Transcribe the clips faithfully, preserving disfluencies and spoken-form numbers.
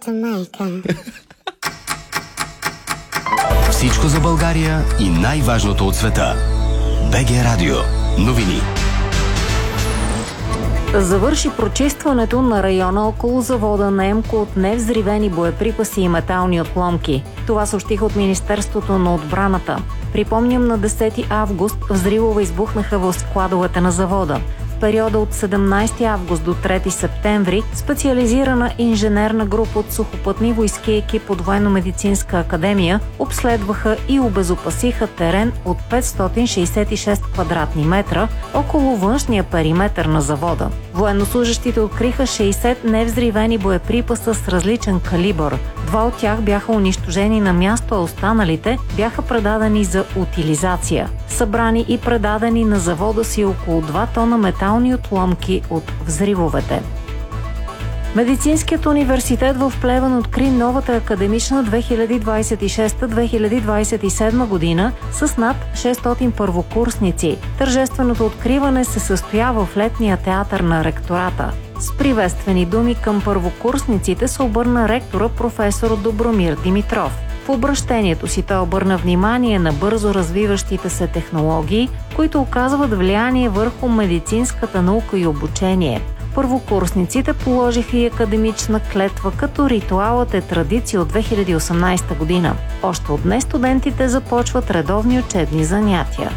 Моята майка. Всичко за България и най-важното от света. БГ Радио. Новини. Завърши прочистването на района около завода на Емко от невзривени боеприпаси и метални отломки. Това съобщиха от Министерството на отбраната. Припомням, на десети август взривове избухнаха в складовете на завода. В периода от седемнайсети август до трети септември специализирана инженерна група от сухопътни войски екип от Военно-медицинска академия обследваха и обезопасиха терен от петстотин шейсет и шест квадратни метра около външния периметър на завода. Военнослужещите откриха шейсет невзривени боеприпаса с различен калибър. Два от тях бяха унищожени на място, а останалите бяха предадени за утилизация. Събрани и предадени на завода си около два тона метални отломки от взривовете. Медицинският университет в Плевен откри новата академична две хиляди двайсет и шеста - две хиляди двайсет и седма година с над шестстотин първокурсници. Тържественото откриване се състоява в летния театър на ректората. С приветствени думи към първокурсниците се обърна ректора професор Добромир Димитров. В обращението си той обърна внимание на бързо развиващите се технологии, които оказват влияние върху медицинската наука и обучение. Първокурсниците положиха и академична клетва, като ритуалът е традиция от две хиляди и осемнайсета година. Още от днес студентите започват редовни учебни занятия.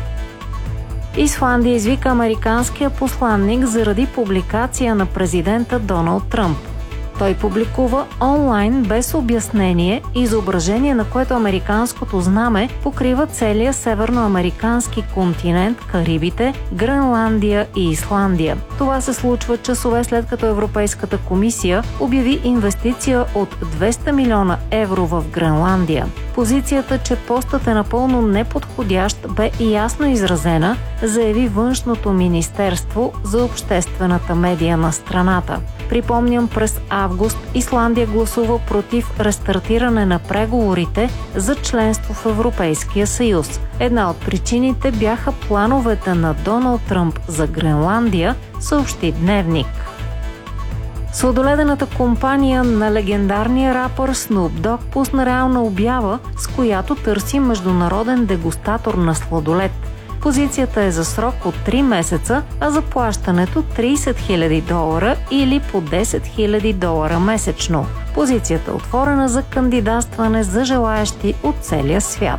Исландия извика американския посланник заради публикация на президента Доналд Тръмп. Той публикува онлайн без обяснение изображение, на което американското знаме покрива целия северноамерикански континент, Карибите, Гренландия и Исландия. Това се случва часове след като Европейската комисия обяви инвестиция от двеста милиона евро в Гренландия. Позицията, че постът е напълно неподходящ, бе и ясно изразена, заяви Външното министерство за обществената медия на страната. Припомням, през август Исландия гласува против рестартиране на преговорите за членство в Европейския съюз. Една от причините бяха плановете на Доналд Тръмп за Гренландия, съобщи Дневник. Сладоледената компания на легендарния рапър Snoop Dogg пусна реална обява, с която търси международен дегустатор на сладолед. Позицията е за срок от три месеца, а заплащането трийсет хиляди долара или по десет хиляди долара месечно. Позицията е отворена за кандидатстване за желаящи от целия свят.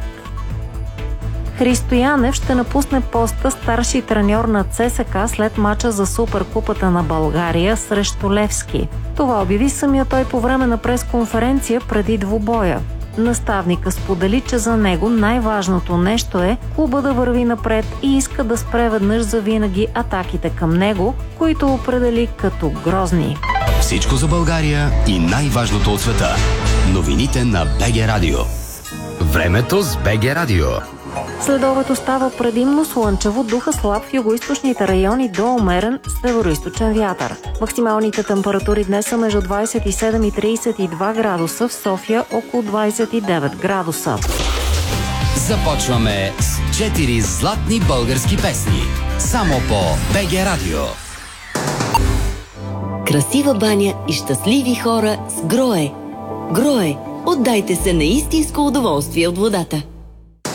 Христо Янев ще напусне поста старши треньор на ЦСКА след мача за Суперкупата на България срещу Левски. Това обяви самия той по време на пресконференция преди двубоя. Наставника сподели, че за него най-важното нещо е клуба да върви напред и иска да спре веднъж завинаги атаките към него, които определи като грозни. Всичко за България и най-важното от света. Новините на БГ Радио. Времето с БГ Радио. Следобед става предимно слънчево, духа слаб в югоизточните райони до умерен североизточен вятър. Максималните температури днес са между двайсет и седем и трийсет и два градуса, в София около двайсет и девет градуса. Започваме с четири златни български песни. Само по БГ Радио. Красива баня и щастливи хора с Грое. Грое. Отдайте се на истинско удоволствие от водата.